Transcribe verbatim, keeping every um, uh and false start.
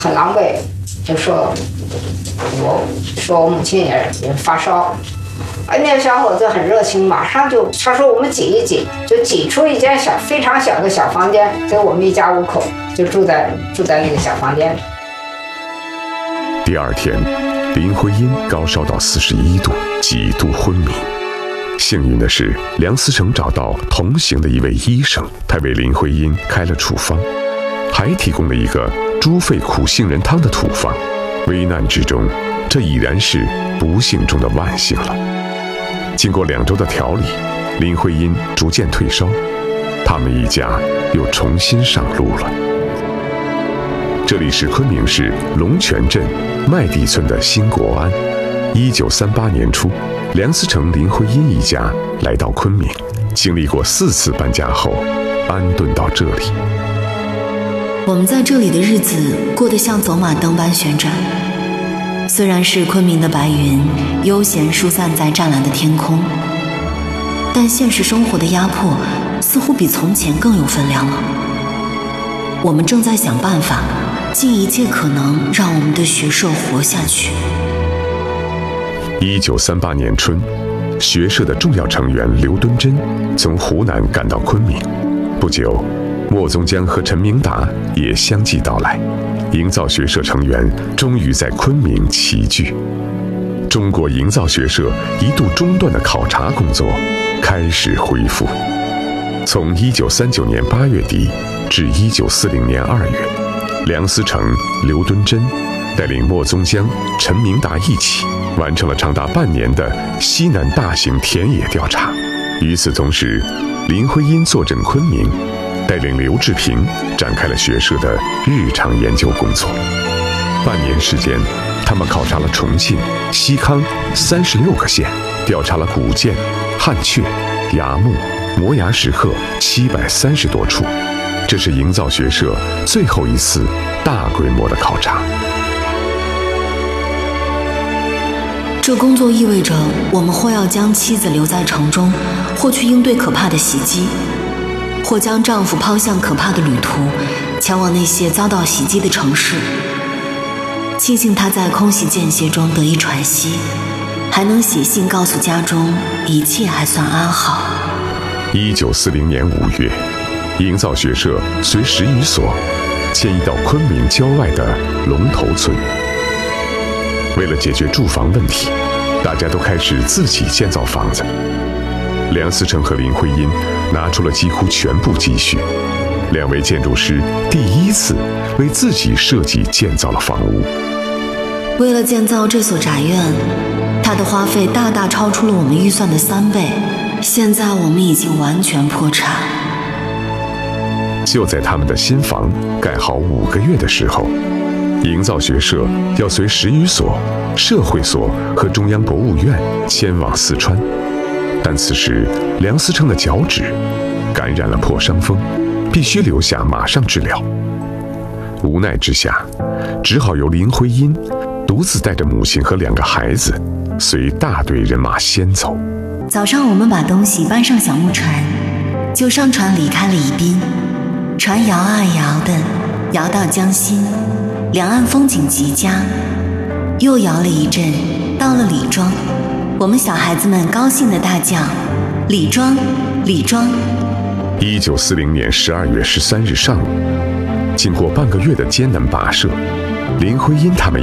很狼狈，就说我说我母亲也也发烧。哎，那个小伙子很热情，马上就他说我们挤一挤，就挤出一间小非常小的小房间，所以我们一家五口就住在住在那个小房间里。 第二天，林徽因高烧到四十一度，几度昏迷。幸运的是，梁思成找到同行的一位医生，他为林徽因开了处方，还提供了一个猪肺苦杏仁汤的土方。危难之中，这已然是不幸中的万幸了。经过两周的调理，林徽因逐渐退烧，他们一家又重新上路了。这里是昆明市龙泉镇麦地村的新国安。一九三八年初，梁思成、林徽因一家来到昆明，经历过四次搬家后，安顿到这里。 我们在这里的日子过得像走马灯般旋转。虽然是昆明的白云悠闲疏散在湛蓝的天空，但现实生活的压迫似乎比从前更有分量了。我们正在想办法，尽一切可能让我们的学社活下去。 一九三八年春，学社的重要成员刘敦桢从湖南赶到昆明。不久，莫宗江和陈明达也相继到来，营造学社成员终于在昆明齐聚。中国营造学社一度中断的考察工作开始恢复。从一九三九年八月底至一九四零年二月，梁思成、刘敦桢带领莫宗江、陈明达一起完成了长达半年的西南大型田野调查。与此同时，林徽因坐镇昆明，带领刘志平展开了学社的日常研究工作。半年时间，他们考察了重庆、西康三十六个县，调查了古建、汉阙、崖墓、摩崖石刻七百三十多处。这是营造学社最后一次大规模的考察。 这工作意味着我们或要将妻子留在城中，或去应对可怕的袭击，或将丈夫抛向可怕的旅途，前往那些遭到袭击的城市。庆幸他在空袭间歇中得以喘息，还能写信告诉家中一切还算安好。 一九四零年五月，营造学社随十余所迁移到昆明郊外的龙头村。为了解决住房问题，大家都开始自己建造房子。梁思成和林徽因拿出了几乎全部积蓄，两位建筑师第一次为自己设计建造了房屋。 为了建造这所宅院，它的花费大大超出了我们预算的三倍。现在我们已经完全破产。 就在他们的新房盖好五个月的时候，营造学社要随十余所、社会所和中央博物院迁往四川，但此时梁思成的脚趾感染了破伤风，必须留下马上治疗。无奈之下，只好由林徽因独自带着母亲和两个孩子，随大队人马先走。 早上我们把东西搬上小木船，就上船离开了宜宾。船摇啊摇的，摇到江心，两岸风景极佳。又摇了一阵，到了李庄，我们小孩子们高兴地大叫：“李庄，李庄！” 一九四零年十二月十三日上午，经过半个月的艰难跋涉，林徽因他们